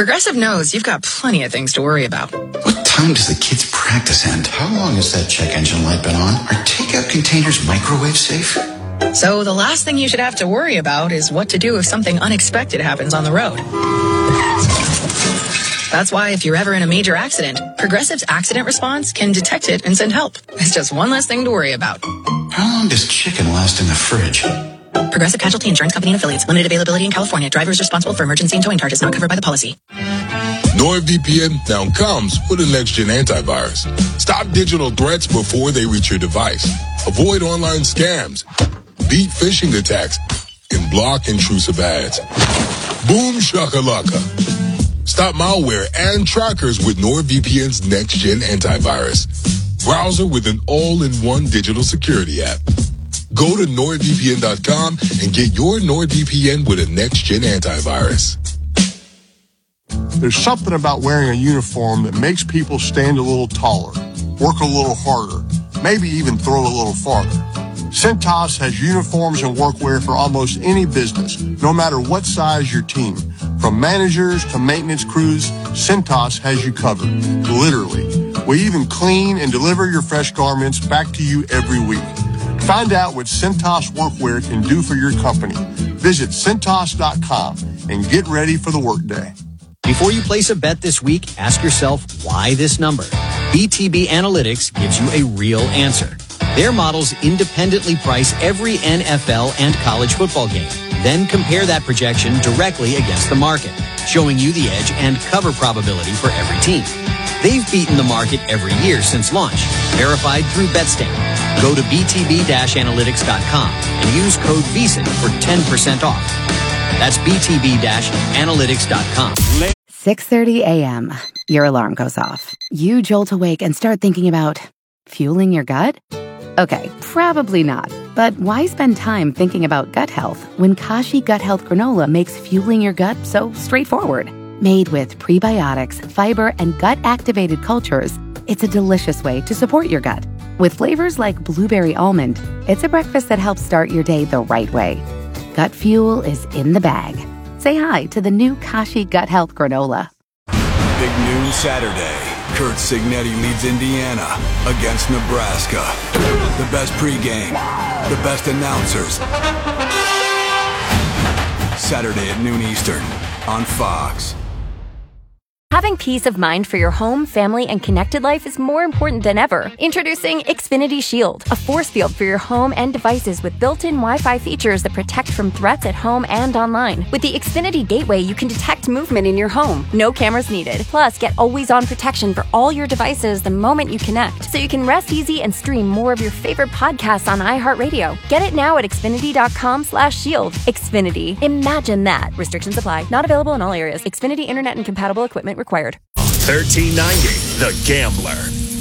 Progressive knows you've got plenty of things to worry about. What time does the kids' practice end? How long has that check engine light been on? Are takeout containers microwave safe? So the last thing you should have to worry about is what to do if something unexpected happens on the road. That's why if you're ever in a major accident, Progressive's accident response can detect it and send help. It's just one less thing to worry about. How long does chicken last in the fridge? Progressive Casualty Insurance Company and Affiliates. Limited availability in California. Drivers responsible for emergency and towing charges not covered by the policy. NordVPN now comes with a next-gen antivirus. Stop digital threats before they reach your device. Avoid online scams. Beat phishing attacks. And block intrusive ads. Boom shakalaka. Stop malware and trackers with NordVPN's next-gen antivirus. Browser with an all-in-one digital security app. Go to NordVPN.com and get your NordVPN with a next-gen antivirus. There's something about wearing a uniform that makes people stand a little taller, work a little harder, maybe even throw a little farther. Cintas has uniforms and workwear for almost any business, no matter what size your team. From managers to maintenance crews, Cintas has you covered, literally. We even clean and deliver your fresh garments back to you every week. Find out what Cintas workwear can do for your company. Visit Cintas.com and get ready for the workday. Before you place a bet this week, ask yourself, why this number? BTB Analytics gives you a real answer. Their models independently price every NFL and college football game, then compare that projection directly against the market, showing you the edge and cover probability for every team. They've beaten the market every year since launch, verified through Betstamp. Go to btb-analytics.com and use code VEASAN for 10% off. That's btb-analytics.com. 6:30 a.m. Your alarm goes off. You jolt awake and start thinking about fueling your gut? Okay, probably not. But why spend time thinking about gut health when Kashi Gut Health Granola makes fueling your gut so straightforward? Made with prebiotics, fiber, and gut-activated cultures, it's a delicious way to support your gut. With flavors like blueberry almond, it's a breakfast that helps start your day the right way. Gut fuel is in the bag. Say hi to the new Kashi Gut Health Granola. Big noon Saturday. Kurt Signetti leads Indiana against Nebraska. The best pregame, the best announcers. Saturday at noon Eastern on Fox. Having peace of mind for your home, family, and connected life is more important than ever. Introducing Xfinity Shield, a force field for your home and devices with built-in Wi-Fi features that protect from threats at home and online. With the Xfinity Gateway, you can detect movement in your home. No cameras needed. Plus, get always-on protection for all your devices the moment you connect, so you can rest easy and stream more of your favorite podcasts on iHeartRadio. Get it now at Xfinity.com/shield. Xfinity. Imagine that. Restrictions apply. Not available in all areas. Xfinity Internet and compatible equipment required. 1390, The Gambler.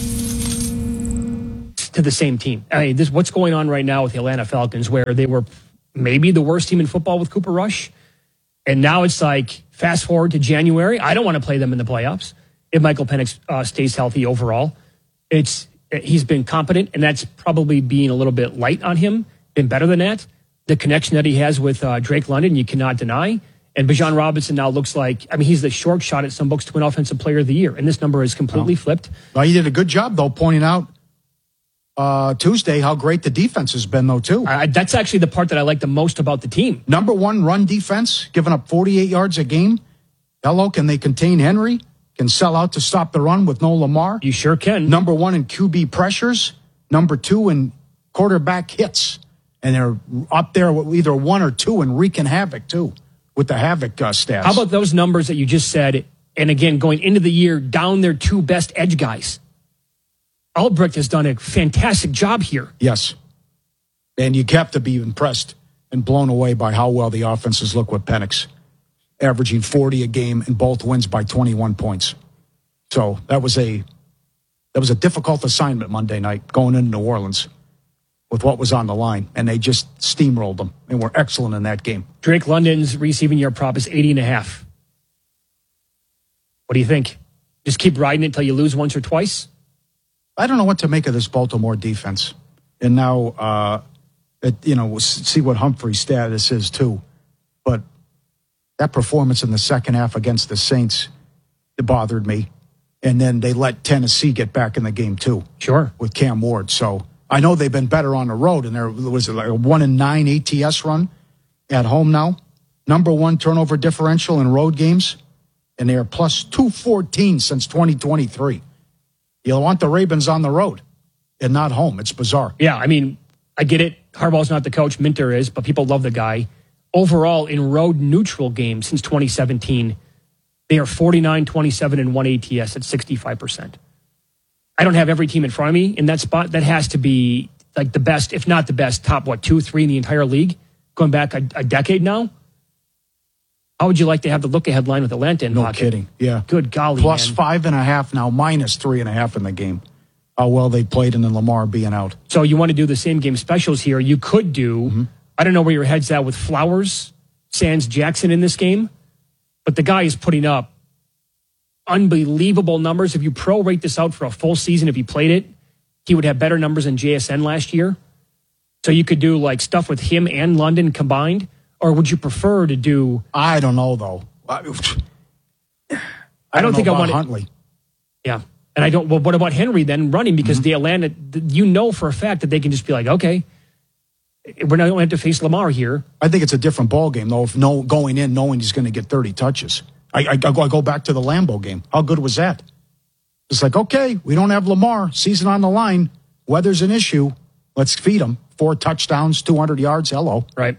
To the same team. I mean, what's going on right now with the Atlanta Falcons, where they were maybe the worst team in football with Cooper Rush, and now it's like fast forward to January. I don't want to play them in the playoffs if Michael Penix stays healthy overall. He's been competent, and that's probably being a little bit light on him. Been better than that. The connection that he has with Drake London, you cannot deny. And Bijan Robinson now looks like, he's the short shot at some books to win Offensive Player of the Year. And this number is completely flipped. Well, he did a good job, though, pointing out Tuesday how great the defense has been, though, too. That's actually the part that I like the most about the team. Number one run defense, giving up 48 yards a game. Hello, can they contain Henry? Can sell out to stop the run with no Lamar? You sure can. Number one in QB pressures. Number two in quarterback hits. And they're up there with either one or two and wreaking havoc, too, with the havoc stats. How about those numbers that you just said? And again, going into the year, down their two best edge guys. Albrecht has done a fantastic job here. Yes. And you have to be impressed and blown away by how well the offenses look with Penix, averaging 40 a game and both wins by 21 points. So that was a difficult assignment Monday night going into New Orleans with what was on the line, and they just steamrolled them and were excellent in that game. Drake London's receiving yard prop is 80.5. What do you think? Just keep riding it until you lose once or twice? I don't know what to make of this Baltimore defense. And now, we'll see what Humphrey's status is too. But That performance in the second half against the Saints, it bothered me. And then they let Tennessee get back in the game, too. Sure. With Cam Ward. So I know they've been better on the road, and there was like a 1-9 ATS run at home now. Number 1 turnover differential in road games, and they are plus 214 since 2023. You'll want the Ravens on the road and not home. It's bizarre. Yeah, I mean, I get it. Harbaugh's not the coach. Minter is, but people love the guy. Overall, in road neutral games since 2017, they are 49, 27, and 1 ATS at 65%. I don't have every team in front of me in that spot. That has to be like the best, if not the best, top, 2, 3 in the entire league, going back a decade now. How would you like to have the look-ahead line with Atlanta in No pocket? kidding. Yeah. Good golly, Plus man. 5.5 now, minus 3.5 in the game. How well they played and then Lamar being out. So you want to do the same game specials here. You could do, I don't know where your head's at with Flowers, Sands, Jackson in this game, but the guy is putting up unbelievable numbers. If you prorate this out for a full season, if he played it, he would have better numbers than JSN last year. So you could do like stuff with him and London combined, or would you prefer to do? I don't know though. I don't think I want Huntley. Yeah, and I don't. Well, what about Henry then running? Because the Atlanta, you know for a fact that they can just be like, okay, we're not going to have to face Lamar here. I think it's a different ball game though. If going in knowing he's going to get 30 touches. I go back to the Lambeau game. How good was that? It's like, okay, we don't have Lamar. Season on the line. Weather's an issue. Let's feed him. 4 touchdowns, 200 yards. Hello. Right.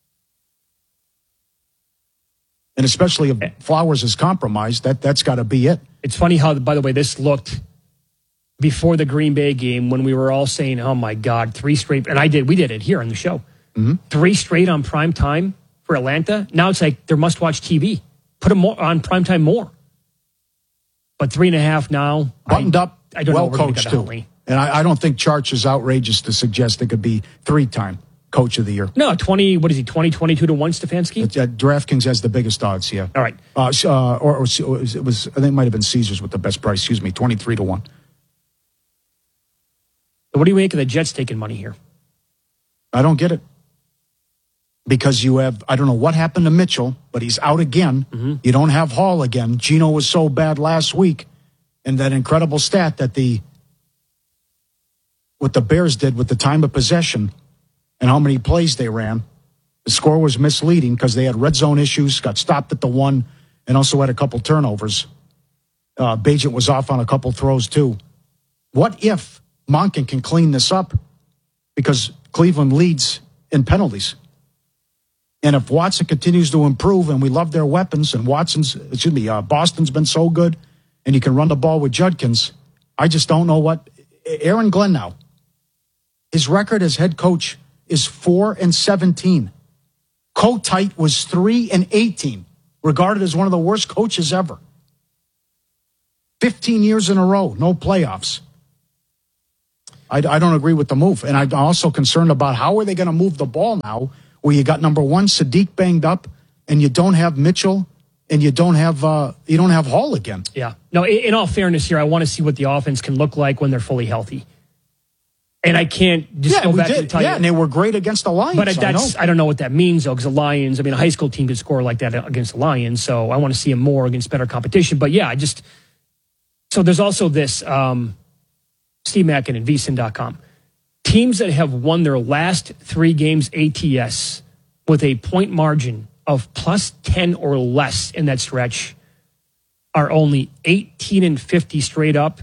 And especially if Flowers is compromised, that's got to be it. It's funny how, by the way, this looked before the Green Bay game when we were all saying, oh my God, 3 straight. And we did it here on the show. 3 straight on prime time for Atlanta. Now it's like they're must-watch TV. Put them on primetime more. But 3.5 now. Buttoned up, I don't well know coached too. And I don't think Charch is outrageous to suggest it could be 3-time coach of the year. No, 22 to 1 Stefanski? DraftKings has the biggest odds, yeah. All right. Or it was, I think it might have been Caesars with the best price, 23 to 1. What do you make of the Jets taking money here? I don't get it. Because you have, I don't know what happened to Mitchell, but he's out again. You don't have Hall again. Geno was so bad last week. And that incredible stat that what the Bears did with the time of possession and how many plays they ran, the score was misleading because they had red zone issues, got stopped at the 1, and also had a couple turnovers. Bagent was off on a couple throws too. What if Monken can clean this up? Because Cleveland leads in penalties. And if Watson continues to improve, and we love their weapons, and Boston's been so good, and you can run the ball with Judkins, I just don't know what. Aaron Glenn now, his record as head coach is 4-17. Kotite was 3-18, regarded as one of the worst coaches ever. 15 years in a row, no playoffs. I don't agree with the move, and I'm also concerned about how are they going to move the ball now, where you got number 1 Sadiq banged up, and you don't have Mitchell, and you don't have Hall again. Yeah. No, in all fairness here, I want to see what the offense can look like when they're fully healthy. And I can't just go back and tell you. Yeah, and they were great against the Lions. But I don't know what that means, though, because the Lions, a high school team could score like that against the Lions, so I want to see them more against better competition. But yeah, so there's also this, Steve Mackin and VSiN.com. Teams that have won their last 3 games ATS with a point margin of plus 10 or less in that stretch are only 18-50 straight up,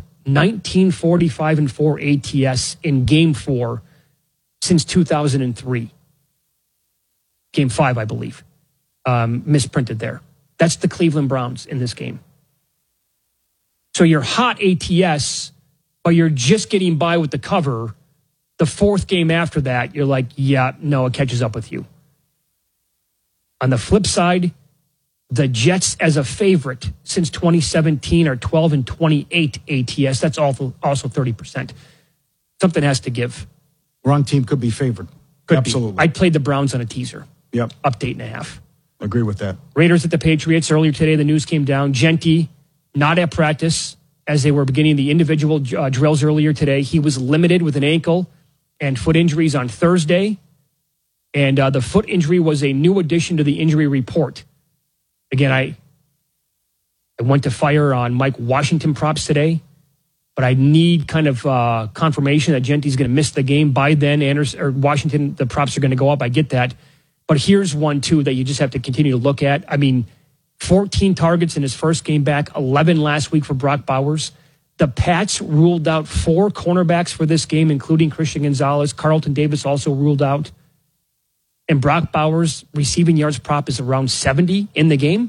19-45-4 ATS in Game 4 since 2003. Game 5, I believe. Misprinted there. That's the Cleveland Browns in this game. So you're hot ATS, but you're just getting by with the cover. The 4th game after that, you're like, yeah, no, it catches up with you. On the flip side, the Jets as a favorite since 2017 are 12-28 ATS. That's also 30%. Something has to give. Wrong team could be favored. Absolutely. I played the Browns on a teaser. Yep. Up to 8.5. Agree with that. Raiders at the Patriots. Earlier today, the news came down. Genty, not at practice as they were beginning the individual drills earlier today. He was limited with an ankle and foot injuries on Thursday. And the foot injury was a new addition to the injury report. Again, I went to fire on Mike Washington props today, but I need kind of confirmation that Genty's going to miss the game. By then, Washington, the props are going to go up. I get that. But here's one, too, that you just have to continue to look at. I mean, 14 targets in his first game back, 11 last week for Brock Bowers. The Pats ruled out 4 cornerbacks for this game, including Christian Gonzalez. Carlton Davis also ruled out. And Brock Bowers' receiving yards prop is around 70 in the game.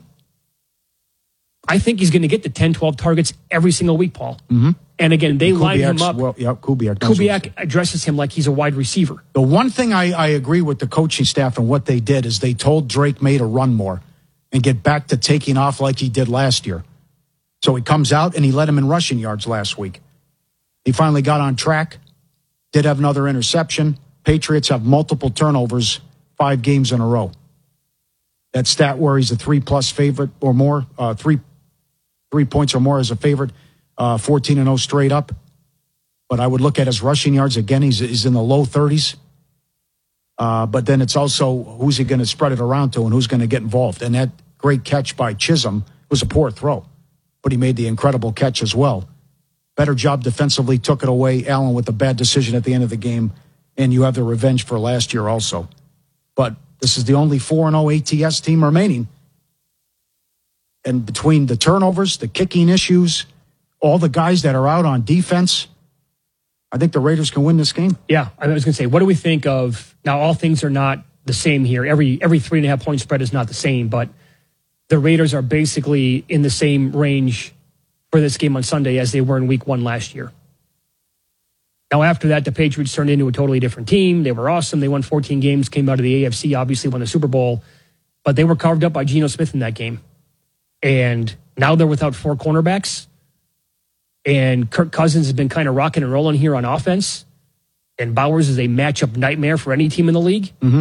I think he's going to get the 10, 12 targets every single week, Paul. Mm-hmm. And again, they line him up. Well, yeah, Kubiak addresses him like he's a wide receiver. The one thing I agree with the coaching staff and what they did is they told Drake May to run more and get back to taking off like he did last year. So he comes out and he led him in rushing yards last week. He finally got on track, did have another interception. Patriots have multiple turnovers 5 games in a row. That stat where he's a 3+ favorite or more, 3 points or more as a favorite, 14-0 straight up. But I would look at his rushing yards. Again, he's in the low 30s. But then it's also who's he going to spread it around to and who's going to get involved. And that great catch by Chisholm was a poor throw, but he made the incredible catch as well. Better job defensively, took it away. Allen with a bad decision at the end of the game. And you have the revenge for last year also. But this is the only 4-0 ATS team remaining. And between the turnovers, the kicking issues, all the guys that are out on defense, I think the Raiders can win this game. Yeah, I was going to say, what do we think of, now all things are not the same here. Every 3.5 point spread is not the same, but the Raiders are basically in the same range for this game on Sunday as they were in week 1 last year. Now, after that, the Patriots turned into a totally different team. They were awesome. They won 14 games, came out of the AFC, obviously won the Super Bowl, but they were carved up by Geno Smith in that game. And now they're without 4 cornerbacks. And Kirk Cousins has been kind of rocking and rolling here on offense. And Bowers is a matchup nightmare for any team in the league. Mm-hmm.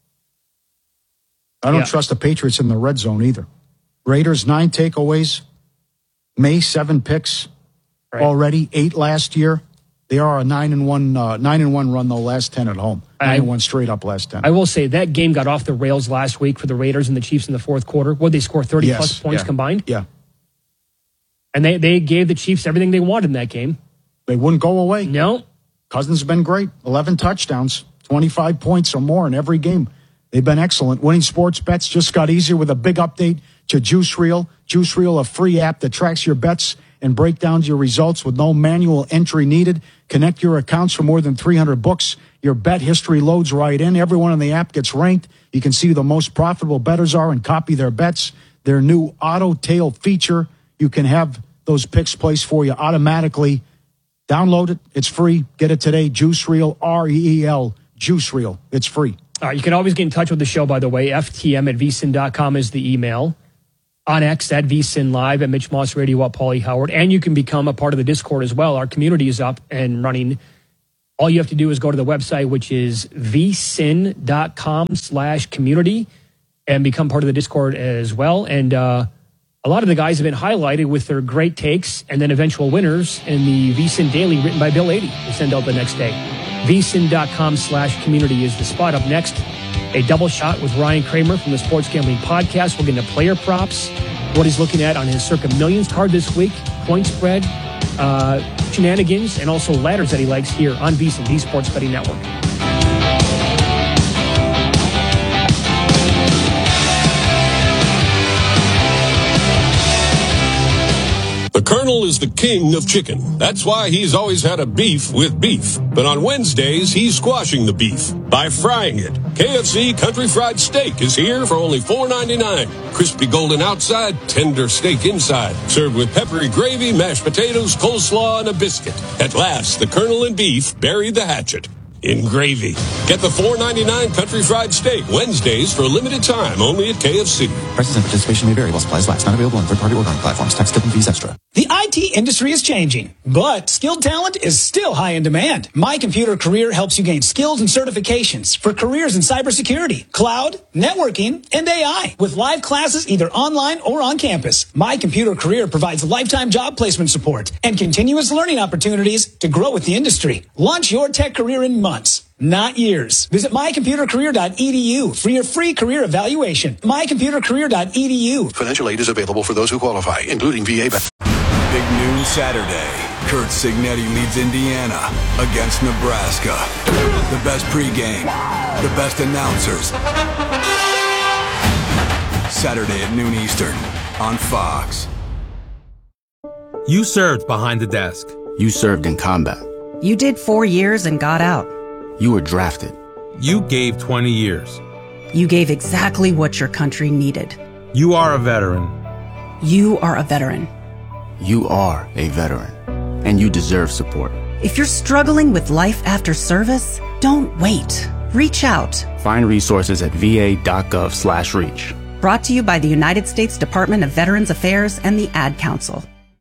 I don't trust the Patriots in the red zone either. Raiders, 9 takeaways. May, 7 picks. Right. Already, 8 last year. They are a 9-1 run, though, last 10 at home. 9-1 straight up last 10. I will say that game got off the rails last week for the Raiders and the Chiefs in the fourth quarter. What, they score 30-plus points combined? Yeah. And they gave the Chiefs everything they wanted in that game. They wouldn't go away. No. Cousins have been great. 11 touchdowns, 25 points or more in every game. They've been excellent. Winning sports bets just got easier with a big update to Juice Reel. Juice Reel, a free app that tracks your bets and breakdowns your results with no manual entry needed. Connect your accounts for more than 300 books. Your bet history loads right in. Everyone in the app gets ranked. You can see who the most profitable bettors are and copy their bets. Their new auto tail feature, you can have those picks placed for you automatically. Download it. It's free. Get it today. Juice Reel, R-E-E-L, Juice Reel. It's free. All right, you can always get in touch with the show, by the way. FTM@vsin.com is the email. On X at VSIN Live, at Mitch Moss Radio, at Paulie Howard. And you can become a part of the Discord as well. Our community is up and running. All you have to do is go to the website, which is vsin.com/community, and become part of the Discord as well. And a lot of the guys have been highlighted with their great takes and then eventual winners in the VSIN Daily written by Bill 80. We send out the next day. vsin.com/community is the spot. Up next, a double shot with Ryan Kramer from the Sports Gambling Podcast. We'll get into player props, what he's looking at on his Circa Millions card this week, point spread, shenanigans, and also ladders that he likes here on VSiN, the Sports Betting Network. The Colonel is the king of chicken. That's why he's always had a beef with beef. But on Wednesdays, he's squashing the beef by frying it. KFC Country Fried Steak is here for only $4.99. Crispy golden outside, tender steak inside. Served with peppery gravy, mashed potatoes, coleslaw, and a biscuit. At last, the Colonel and beef buried the hatchet in gravy. Get the $4.99 Country Fried Steak Wednesdays for a limited time only at KFC. Prices and participation may vary while supplies last. Not available on third-party ordering platforms. Tax, tip, and fees extra. The IT IT industry is changing, but skilled talent is still high in demand. My Computer Career helps you gain skills and certifications for careers in cybersecurity, cloud, networking, and AI with live classes either online or on campus. My Computer Career provides lifetime job placement support and continuous learning opportunities to grow with the industry. Launch your tech career in months, not years. Visit mycomputercareer.edu for your free career evaluation. mycomputercareer.edu. Financial aid is available for those who qualify, including VA. Big noon Saturday. Kurt Signetti leads Indiana against Nebraska. The best pregame, the best announcers. Saturday at noon Eastern on Fox. You served behind the desk. You served in combat. You did 4 years and got out. You were drafted. You gave 20 years. You gave exactly what your country needed. You are a veteran. You are a veteran. You are a veteran, and you deserve support. If you're struggling with life after service, don't wait. Reach out. Find resources at va.gov/reach. Brought to you by the United States Department of Veterans Affairs and the Ad Council.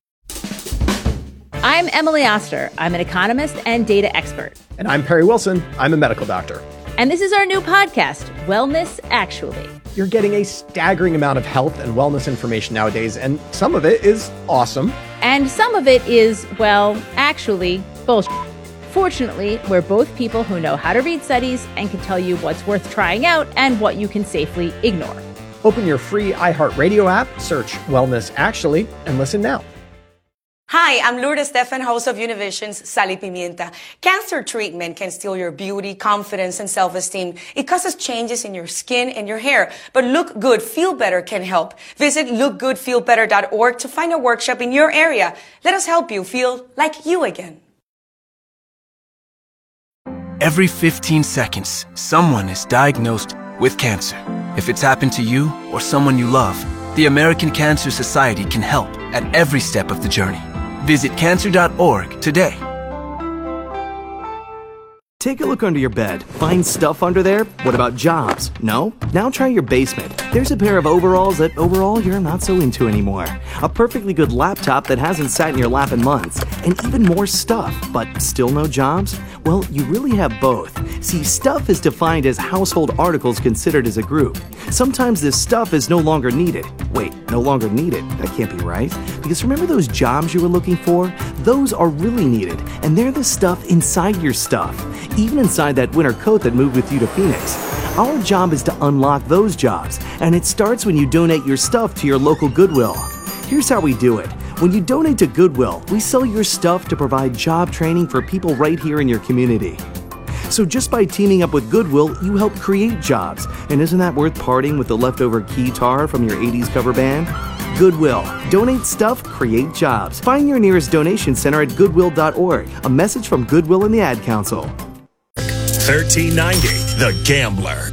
I'm Emily Oster. I'm an economist and data expert. And I'm Perry Wilson. I'm a medical doctor. And this is our new podcast, Wellness Actually. You're getting a staggering amount of health and wellness information nowadays, and some of it is awesome. And some of it is, well, actually, bullshit. Fortunately, we're both people who know how to read studies and can tell you what's worth trying out and what you can safely ignore. Open your free iHeartRadio app, search Wellness Actually, and listen now. Hi, I'm Lourdes Stefan, host of Univision's Sal y Pimienta. Cancer treatment can steal your beauty, confidence, and self-esteem. It causes changes in your skin and your hair. But Look Good, Feel Better can help. Visit lookgoodfeelbetter.org to find a workshop in your area. Let us help you feel like you again. Every 15 seconds, someone is diagnosed with cancer. If it's happened to you or someone you love, the American Cancer Society can help at every step of the journey. Visit cancer.org today. Take a look under your bed. Find stuff under there? What about jobs? No? Now try your basement. There's a pair of overalls that overall you're not so into anymore. A perfectly good laptop that hasn't sat in your lap in months. And even more stuff, but still no jobs? Well, you really have both. See, stuff is defined as household articles considered as a group. Sometimes this stuff is no longer needed. Wait, no longer needed? That can't be right. Because remember those jobs you were looking for? Those are really needed, and they're the stuff inside your stuff. Even inside that winter coat that moved with you to Phoenix. Our job is to unlock those jobs, and it starts when you donate your stuff to your local Goodwill. Here's how we do it. When you donate to Goodwill, we sell your stuff to provide job training for people right here in your community. So just by teaming up with Goodwill, you help create jobs. And isn't that worth parting with the leftover guitar from your 80s cover band? Goodwill. Donate stuff, create jobs. Find your nearest donation center at goodwill.org. A message from Goodwill and the Ad Council. 1390, The Gambler.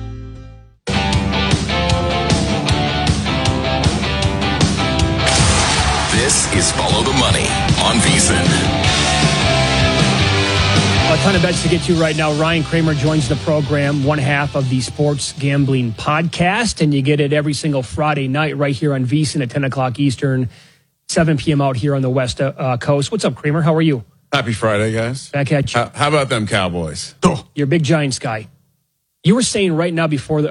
This is Follow the Money on VSiN. A ton of bets to get to right now. Ryan Kramer joins the program, one half of the Sports Gambling Podcast, and you get it every single Friday night right here on VSiN at 10 o'clock Eastern, 7 p.m. out here on the West Coast. What's up, Kramer? How are you? Happy Friday, guys. Back at you. How about them Cowboys? You're a big Giants guy. You were saying right now before the